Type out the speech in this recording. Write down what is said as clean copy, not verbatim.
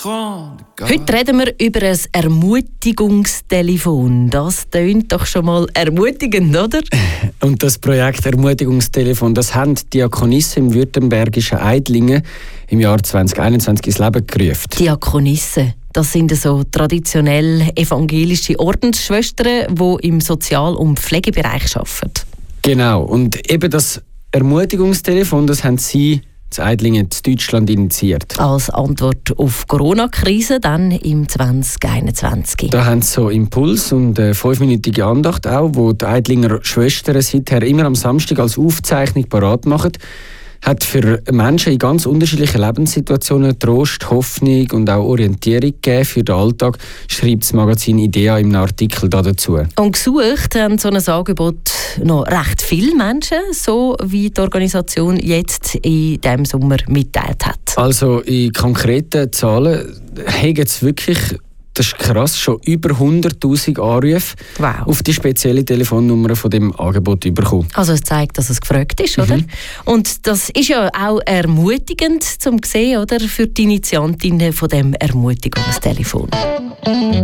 Heute reden wir über ein Ermutigungstelefon. Das tönt doch schon mal ermutigend, oder? Und das Projekt Ermutigungstelefon, das haben die Diakonissen im württembergischen Eidlingen im Jahr 2021 ins Leben gerufen. Diakonissen, das sind so traditionell evangelische Ordensschwestern, die im Sozial- und Pflegebereich arbeiten. Genau, und eben das Ermutigungstelefon, das haben sie in Eidlingen in Deutschland initiiert. Als Antwort auf die Corona-Krise dann im 2021. Da haben sie so Impuls und eine 5-minütige Andacht auch, wo die Eidlinger Schwestern seither immer am Samstag als Aufzeichnung parat machen. Hat für Menschen in ganz unterschiedlichen Lebenssituationen Trost, Hoffnung und auch Orientierung gegeben für den Alltag, schreibt das Magazin IDEA im Artikel dazu. Und gesucht haben so ein Angebot noch recht viele Menschen, so wie die Organisation jetzt in diesem Sommer mitteilt hat. Also in konkreten Zahlen haben es wirklich, das ist krass, schon über 100'000 Anrufe auf die spezielle Telefonnummer von dem Angebot bekommen. Also es zeigt, dass es gefragt ist, oder? Und das ist ja auch ermutigend zum sehen, oder, für die Initiantinnen von dem Ermutigungstelefon.